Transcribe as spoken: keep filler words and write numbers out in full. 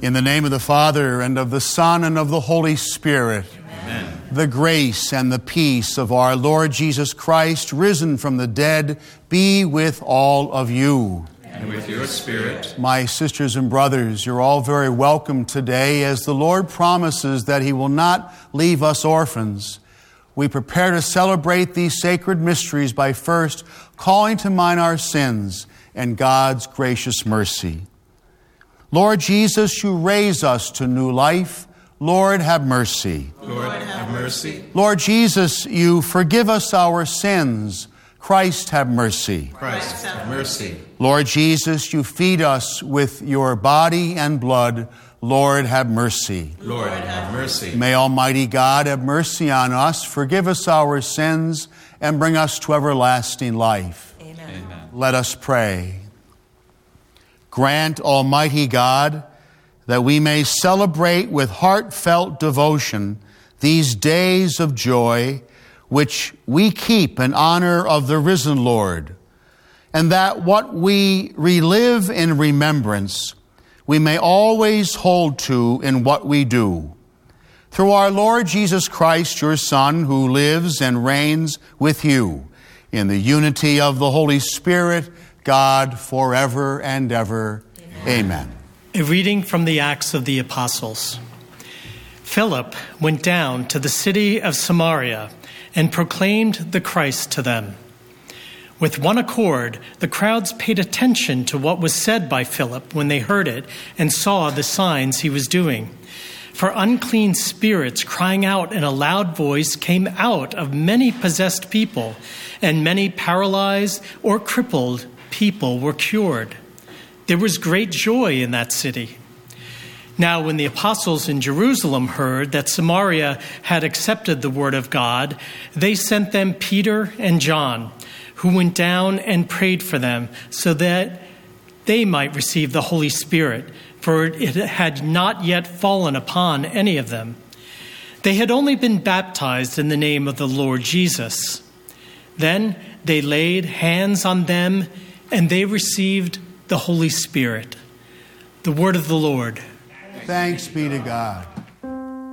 In the name of the Father, and of the Son, and of the Holy Spirit. Amen. The grace and the peace of our Lord Jesus Christ, risen from the dead, be with all of you. And with your spirit. My sisters and brothers, you're all very welcome today, as the Lord promises that He will not leave us orphans. We prepare to celebrate these sacred mysteries by first calling to mind our sins and God's gracious mercy. Lord Jesus, you raise us to new life. Lord, have mercy. Lord, have mercy. Lord Jesus, you forgive us our sins. Christ, have mercy. Christ, have mercy. Lord Jesus, you feed us with your body and blood. Lord, have mercy. Lord, have mercy. May Almighty God have mercy on us, forgive us our sins, and bring us to everlasting life. Amen. Amen. Let us pray. Grant, Almighty God, that we may celebrate with heartfelt devotion these days of joy, which we keep in honor of the risen Lord, and that what we relive in remembrance, we may always hold to in what we do. Through our Lord Jesus Christ, your Son, who lives and reigns with you in the unity of the Holy Spirit, God, forever and ever. Amen. Amen. A reading from the Acts of the Apostles. Philip went down to the city of Samaria and proclaimed the Christ to them. With one accord, the crowds paid attention to what was said by Philip when they heard it and saw the signs he was doing. For unclean spirits, crying out in a loud voice, came out of many possessed people, and many paralyzed or crippled people were cured. There was great joy in that city. Now, when the apostles in Jerusalem heard that Samaria had accepted the word of God, they sent them Peter and John, who went down and prayed for them so that they might receive the Holy Spirit, for it had not yet fallen upon any of them. They had only been baptized in the name of the Lord Jesus. Then they laid hands on them, and they received the Holy Spirit. The word of the Lord. Thanks be to God.